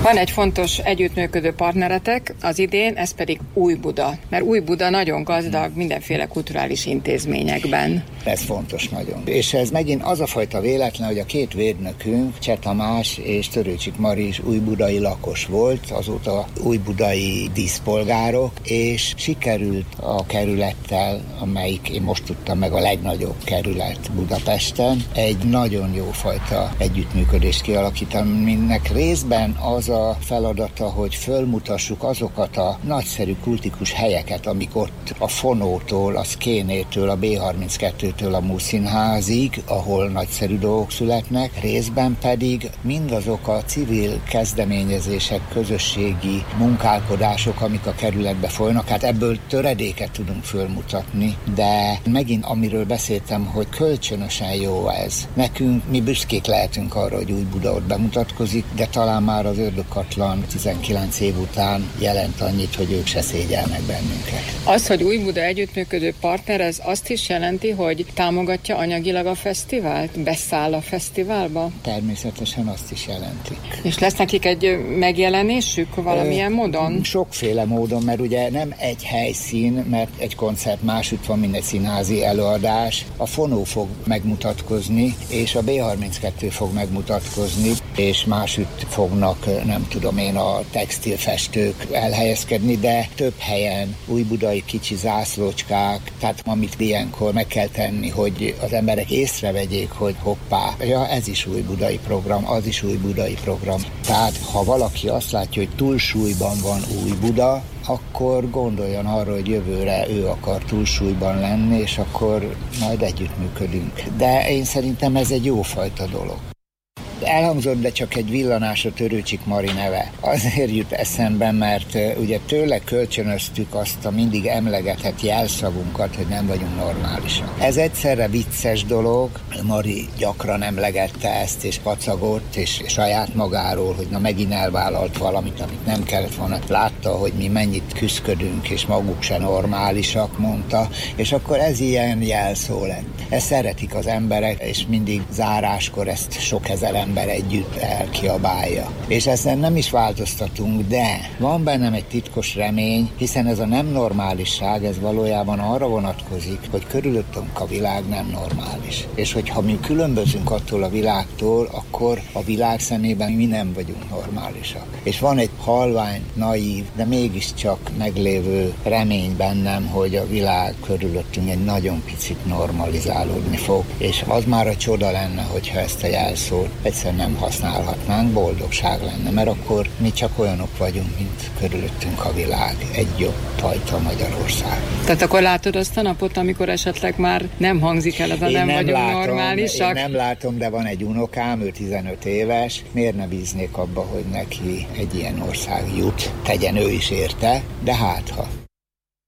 Van egy fontos együttműködő partneretek az idén, ez pedig Újbuda. Mert Újbuda nagyon gazdag mindenféle kulturális intézményekben. Ez fontos nagyon. És ez megint az a fajta véletlen, hogy a két védnökünk, Cseh Tamás és Törőcsik Mari is újbudai lakos volt, azóta újbudai díszpolgárok, és sikerült a kerülettel, amelyik én most tudtam meg a legnagyobb kerület Budapesten, egy nagyon jó fajta együttműködést kialakítani, aminek részben az a feladata, hogy fölmutassuk azokat a nagyszerű kultikus helyeket, amik ott a Fonótól, a Szkénétől, a B32-től a Múszínházig, ahol nagyszerű dolgok születnek, részben pedig mindazok a civil kezdeményezések, közösségi munkálkodások, amik a kerületbe folynak, hát ebből töredéket tudunk fölmutatni, de megint amiről beszéltem, hogy kölcsönösen jó ez. Nekünk, mi büszkék lehetünk arra, hogy Újbuda ott bemutatkozik, de talán már az Ördögkatlan 19 év után jelent annyit, hogy ők se szégyelnek bennünket. Az, hogy Újbuda együttműködő partner, ez azt is jelenti, hogy támogatja anyagilag a fesztivált? Beszáll a fesztiválba? Természetesen azt is jelentik. És lesz nekik egy megjelenésük valamilyen módon? Sokféle módon, mert ugye nem egy helyszín, mert egy koncert másütt van, mint egy színházi előadás. A Fonó fog megmutatkozni, és a B32 fog megmutatkozni, és másütt fognak, nem tudom én, a textilfestők elhelyezkedni, de több helyen újbudai kicsi zászlócskák, tehát amit ilyenkor meg kell tenni, hogy az emberek észrevegyék, hogy hoppá, ja, ez is újbudai program, az is újbudai program. Tehát ha valaki azt látja, hogy túlsúlyban van Újbuda, akkor gondoljon arra, hogy jövőre ő akar túlsúlyban lenni, és akkor majd együttműködünk. De én szerintem ez egy jófajta dolog. Elhangzott, de csak egy villanás a Törőcsik Mari neve. Azért jut eszembe, mert ugye tőle kölcsönöztük azt a mindig emlegetett jelszavunkat, hogy nem vagyunk normálisak. Ez egyszerre vicces dolog, Mari gyakran emlegette ezt, és pacagott, és saját magáról, hogy na megint elvállalt valamit, amit nem kellett volna. Látta, hogy mi mennyit küszködünk, és maguk se normálisak, mondta, és akkor ez ilyen jelszó lett. Ezt szeretik az emberek, és mindig záráskor ezt sok ezer ember együtt elkiabálja. És ezen nem is változtatunk, de van bennem egy titkos remény, hiszen ez a nem normálisság, ez valójában arra vonatkozik, hogy körülöttünk a világ nem normális. És hogyha mi különbözünk attól a világtól, akkor a világ szemében mi nem vagyunk normálisak. És van egy halvány, naív, de mégiscsak meglévő remény bennem, hogy a világ körülöttünk egy nagyon picit normalizálódni fog. És az már a csoda lenne, hogyha ezt a jelszót egyszer nem használhatnánk, boldogság lenne, mert akkor mi csak olyanok vagyunk, mint körülöttünk a világ, egy jobb fajta Magyarország. Tehát akkor látod azt a napot, amikor esetleg már nem hangzik el ez a nem vagyunk normálisak? Én nem látom, de van egy unokám, ő 15 éves, miért ne bíznék abba, hogy neki egy ilyen ország jut, tegyen ő is érte, de hát ha.